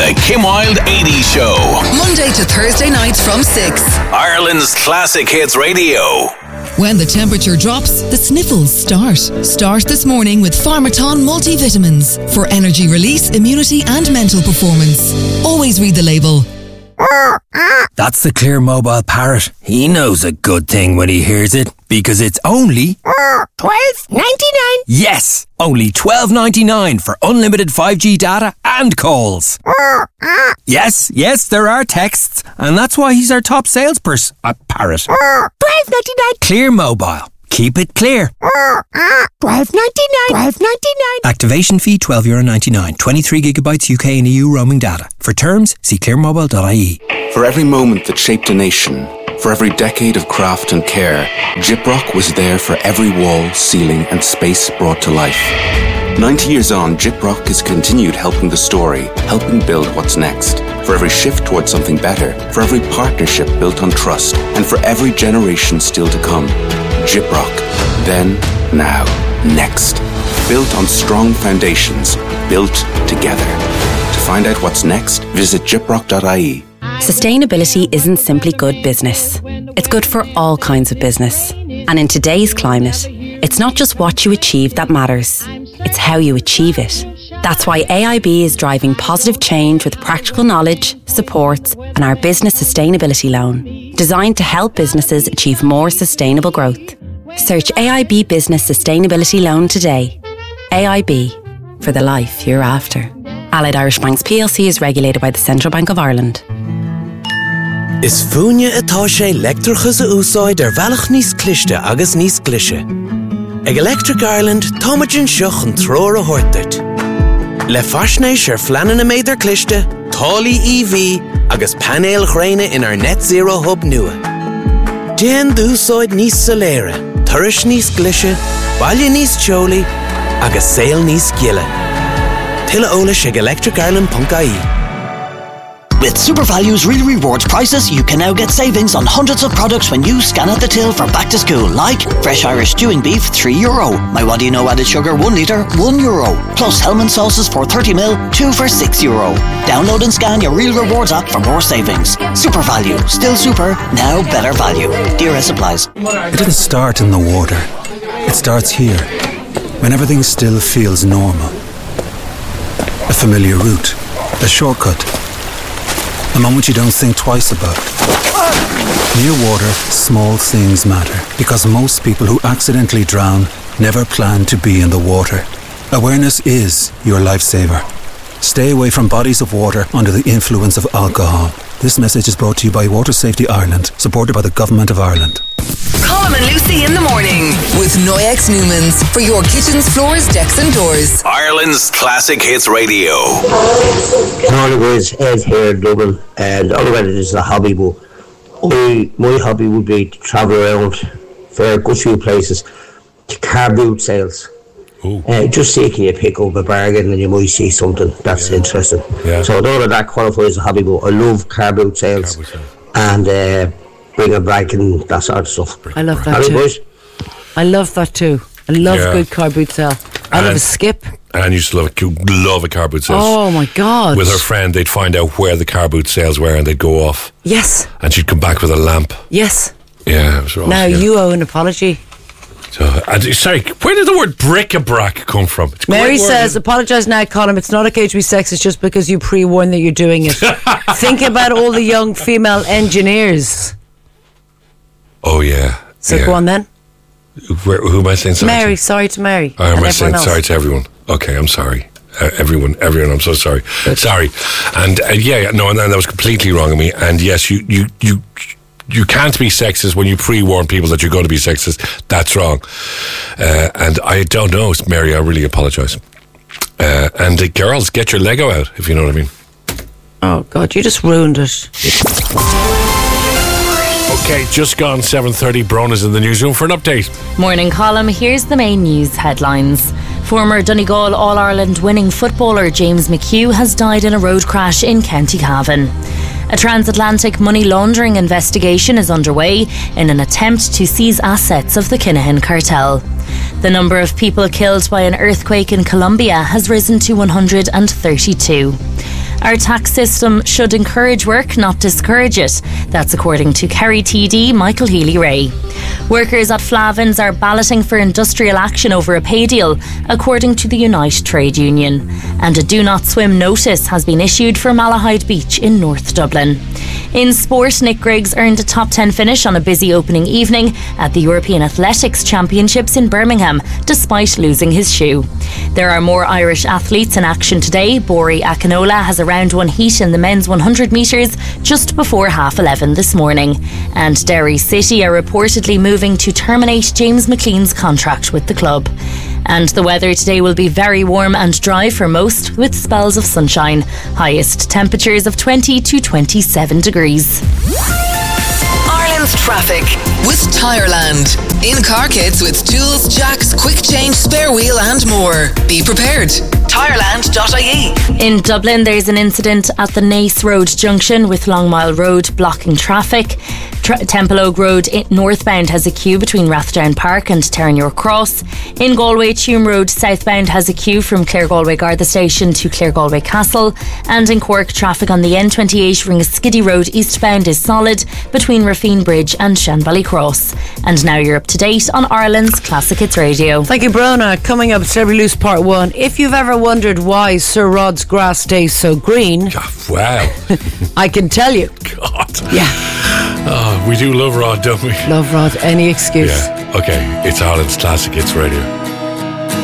The Kim Wilde 80s Show. Monday to Thursday nights from 6. Ireland's Classic Hits Radio. When the temperature drops, the sniffles start. Start this morning with Pharmaton multivitamins for energy release, immunity and mental performance. Always read the label. That's the Clear Mobile Parrot. He knows a good thing when he hears it, because it's only $12.99. Yes, only $12.99 for unlimited 5G data and calls. Yes, there are texts, and that's why he's our top salesperson. A parrot. $12.99. Clear Mobile. Keep it clear. $12.99. Activation fee €12.99. 23 gigabytes UK and EU roaming data. For terms, see clearmobile.ie. For every moment that shaped a nation, for every decade of craft and care, Gyprock was there for every wall, ceiling and space brought to life. 90 years on, Gyprock has continued helping the story, helping build what's next. For every shift towards something better, for every partnership built on trust, and for every generation still to come. Gyprock. Then, now, next. Built on strong foundations, built together. To find out what's next, visit gyprock.ie. Sustainability isn't simply good business. It's good for all kinds of business. And in today's climate, it's not just what you achieve that matters. It's how you achieve it. That's why AIB is driving positive change with practical knowledge, supports, and our business sustainability loan, designed to help businesses achieve more sustainable growth. Search AIB Business Sustainability Loan today. AIB, for the life you're after. Allied Irish Banks plc is regulated by the Central Bank of Ireland. Is fúine atá sé leictreachas a úsáid bhealach níos cliste agus níos glise. Ag Electric Ireland, táimeann seach an tróir a thuirteart. Le faisnéis fleanan a méidir cliste, tálaí EV agus panel chréine in our net zero hub nua. Déan d'úsáid níos soléire, tuiris níos glise, baile níos teolaí agus saol níos giile. Tuilleadh eolais ag electricireland.ie. With Super Value's Real Rewards prices, you can now get savings on hundreds of products when you scan at the till for back to school, like fresh Irish stewing beef, €3. My What Do You Know added sugar, 1 litre, €1. Plus Hellman sauces for 30ml, 2 for €6. Download and scan your Real Rewards app for more savings. Super Value, still super, now better value. DRS applies. It didn't start in the water. It starts here, when everything still feels normal. A familiar route, a shortcut. A moment you don't think twice about. Near water, small things matter, because most people who accidentally drown never plan to be in the water. Awareness is your lifesaver. Stay away from bodies of water under the influence of alcohol. This message is brought to you by Water Safety Ireland, supported by the Government of Ireland. Colm and Lucy in the morning with Noyex Newmans for your kitchens, floors, decks and doors. Ireland's Classic Hits Radio. Always Ed here in Dublin, and otherwise it is a hobby, but my hobby would be to travel around for a good few places to car boot sales. Just see can you pick up a bargain and you might see something that's interesting. So I don't know that qualifies as a hobby, but I love car boot sales and bring a bike and that sort of stuff. I love that too. I love that too. I love good car boot sale. I love a skip. And used to love a car boot sales. Oh my God. With her friend, they'd find out where the car boot sales were and they'd go off. Yes. And she'd come back with a lamp. Yes. Yeah, it was now you owe an apology. So, sorry, where did the word bric-a-brac come from? Mary says, apologise now, Colin. It's not okay to be sexist just because you pre-warned that you're doing it. Think about all the young female engineers. Oh, yeah. So go on then. Who am I saying sorry Mary, to? sorry to Mary. Or am I saying sorry to everyone? Okay, I'm sorry. Everyone, I'm so sorry. Sorry. And and that was completely wrong of me. And yes, you can't be sexist when you pre-warn people that you're going to be sexist. That's wrong. And I don't know, Mary, I really apologise. And the girls, get your Lego out, if you know what I mean. Oh, God, you just ruined it. Okay, just gone 7:30. Brona's in the newsroom for an update. Morning, Colm. Here's the main news headlines. Former Donegal All-Ireland winning footballer James McHugh has died in a road crash in County Cavan. A transatlantic money laundering investigation is underway in an attempt to seize assets of the Kinahan cartel. The number of people killed by an earthquake in Colombia has risen to 132. Our tax system should encourage work, not discourage it. That's according to Kerry TD Michael Healy-Rae. Workers at Flavins are balloting for industrial action over a pay deal, according to the Unite trade union. And a do not swim notice has been issued for Malahide Beach in North Dublin. In sport, Nick Griggs earned a top 10 finish on a busy opening evening at the European Athletics Championships in Birmingham, despite losing his shoe. There are more Irish athletes in action today. Bori Akinola has a round one heat in the men's 100 metres just before 11:30 this morning. And Derry City are reportedly moving to terminate James McLean's contract with the club. And the weather today will be very warm and dry for most, with spells of sunshine. Highest temperatures of 20 to 27 degrees. Ireland's traffic with Tireland. In car kits with tools, jacks, quick change, spare wheel and more. Be prepared. Tireland.ie. In Dublin, there's an incident at the Naas Road junction with Longmile Road blocking traffic. Temple Oak Road northbound has a queue between Rathdown Park and Terranure Cross. In Galway, Tuam Road southbound has a queue from Clare Galway Garda Station to Clare Galway Castle. And in Cork, traffic on the N28 Ringaskiddy Road eastbound is solid between Rafine Bridge and Shanbally Cross. And now you're up to date on Ireland's Classic Hits Radio. Thank you, Brona. Coming up, Celebrity Loose Part 1. If you've ever wondered why Sir Rod's grass stays so green, wow, I can tell you. God. Yeah. Oh, we do love Rod, don't we? Love Rod, any excuse. Yeah. Okay, it's Ireland's Classic Hits Radio.